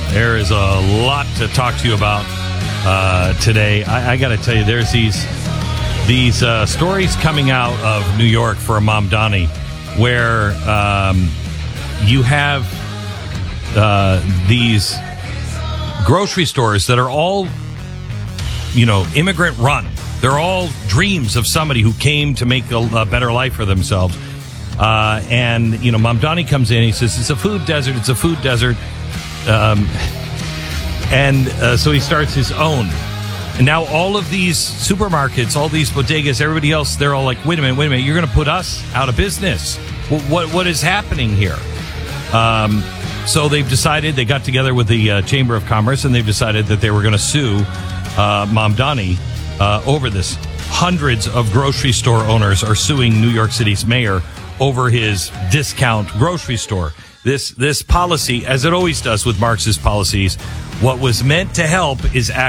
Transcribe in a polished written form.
There is a lot to talk to you about today. I got to tell you, there's these stories coming out of New York for Mamdani, where you have these grocery stores that are all, immigrant run. They're all dreams of somebody who came to make a better life for themselves. And Mamdani comes in, he says, it's a food desert. So he starts his own. And now all of these supermarkets, all these bodegas, everybody else, they're all like, wait a minute, you're going to put us out of business. What is happening here? So they've decided, they got together with the Chamber of Commerce, and they've decided that they were going to sue Mamdani over this. Hundreds of grocery store owners are suing New York City's mayor over his discount grocery store. This policy, as it always does with Marxist policies, what was meant to help is